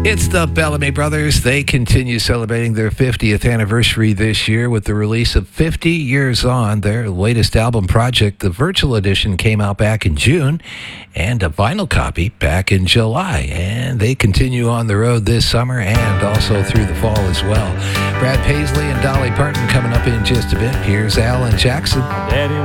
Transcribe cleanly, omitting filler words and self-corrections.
It's the Bellamy Brothers. They continue celebrating their 50th anniversary this year with the release of 50 Years On. Their latest album project, the Virtual Edition, came out back in June, and a vinyl copy back in July. And they continue on the road this summer and also through the fall as well. Brad Paisley and Dolly Parton coming up in just a bit. Here's Alan Jackson. Daddy